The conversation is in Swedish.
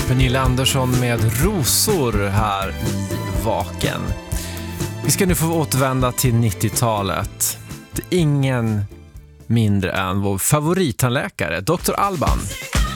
Pernilla Andersson med Rosor här i Vaken. Vi ska nu få återvända till 90-talet. Det är ingen mindre än vår favorittandläkare, Dr. Alban.